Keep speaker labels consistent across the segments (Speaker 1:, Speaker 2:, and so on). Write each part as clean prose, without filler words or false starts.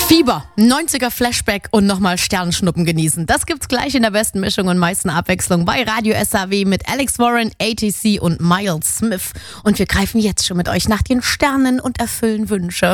Speaker 1: Fieber, 90er Flashback und nochmal Sternschnuppen genießen. Das gibt's gleich in der besten Mischung und meisten Abwechslung bei Radio SAW mit Alex Warren, ATC und Miles Smith. Und wir greifen jetzt schon mit euch nach den Sternen und erfüllen Wünsche.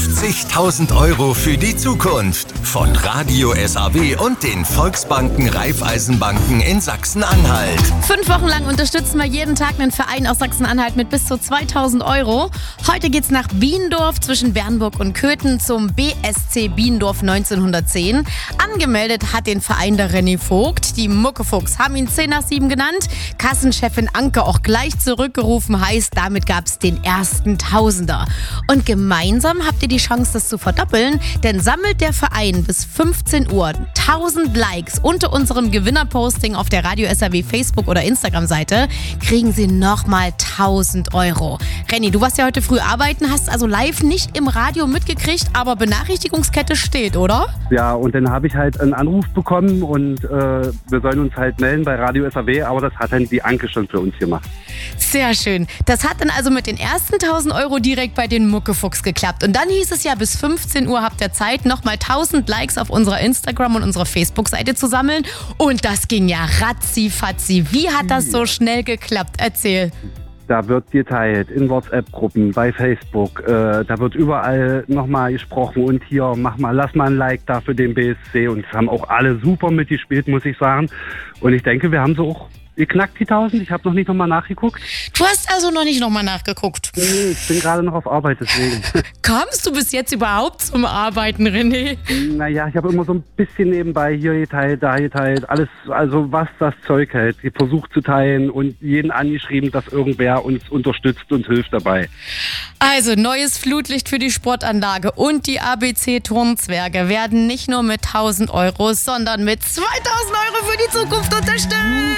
Speaker 2: 50.000 Euro für die Zukunft von Radio SAW und den Volksbanken Raiffeisenbanken in Sachsen-Anhalt.
Speaker 1: 5 Wochen lang unterstützen wir jeden Tag einen Verein aus Sachsen-Anhalt mit bis zu 2.000 Euro. Heute geht's nach Biendorf zwischen Bernburg und Köthen zum BSC Biendorf 1910. Angemeldet hat den Verein der René Vogt. Die Muckefuchs haben ihn 10 nach 7 genannt. Kassenchefin Anke auch gleich zurückgerufen, heißt, damit gab es den ersten Tausender. Und gemeinsam habt ihr die Chance, das zu verdoppeln, denn sammelt der Verein bis 15 Uhr 1000 Likes unter unserem Gewinnerposting auf der Radio SAW Facebook- oder Instagram-Seite, kriegen sie nochmal 1000 Euro. Renny, du warst ja heute früh arbeiten, hast also live nicht im Radio mitgekriegt, aber Benachrichtigungskette steht, oder?
Speaker 3: Ja, und dann habe ich halt einen Anruf bekommen und wir sollen uns halt melden bei Radio SAW, aber das hat dann die Anke schon für uns gemacht.
Speaker 1: Sehr schön. Das hat dann also mit den ersten 1000 Euro direkt bei den Muckefuchs geklappt. Und dann hieß es ja, bis 15 Uhr habt ihr Zeit, nochmal 1000 Likes auf unserer Instagram- und unserer Facebook-Seite zu sammeln. Und das ging ja ratzi-fatzi. Wie hat das so schnell geklappt? Erzähl.
Speaker 3: Da wird geteilt in WhatsApp-Gruppen, bei Facebook, da wird überall nochmal gesprochen und hier, lass mal ein Like da für den BSC und es haben auch alle super mitgespielt, muss ich sagen. Und ich denke, wir haben so auch geknackt die 1000. Ich habe noch nicht nochmal nachgeguckt.
Speaker 1: Du hast also noch nicht nochmal nachgeguckt?
Speaker 3: Nee, ich bin gerade noch auf Arbeit, deswegen.
Speaker 1: Kamst du bis jetzt überhaupt zum Arbeiten, René?
Speaker 3: Naja, ich habe immer so ein bisschen nebenbei hier geteilt, da geteilt, alles, also was das Zeug hält. Ich versuche zu teilen und jeden angeschrieben, dass irgendwer uns unterstützt und hilft dabei.
Speaker 1: Also, neues Flutlicht für die Sportanlage und die ABC-Turnzwerge werden nicht nur mit 1000 Euro, sondern mit 2000 Euro für die Zukunft unterstützt.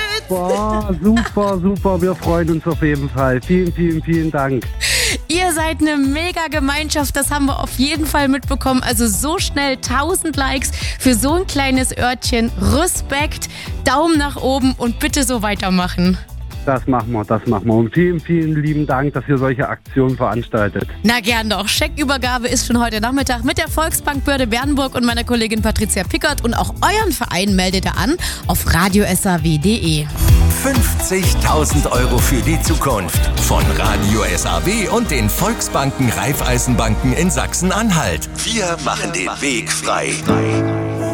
Speaker 3: Super. Wir freuen uns auf jeden Fall. Vielen Dank.
Speaker 1: Ihr seid eine mega Gemeinschaft, das haben wir auf jeden Fall mitbekommen. Also so schnell 1000 Likes für so ein kleines Örtchen. Respekt, Daumen nach oben und bitte so weitermachen.
Speaker 3: Das machen wir. Und vielen lieben Dank, dass ihr solche Aktionen veranstaltet.
Speaker 1: Na gern doch. Scheckübergabe ist schon heute Nachmittag mit der Volksbank Börde Bernburg und meiner Kollegin Patricia Pickert. Und auch euren Verein meldet ihr an auf radiosaw.de.
Speaker 2: 50.000 Euro für die Zukunft von Radio SAW und den Volksbanken Raiffeisenbanken in Sachsen-Anhalt. Wir machen den Weg frei.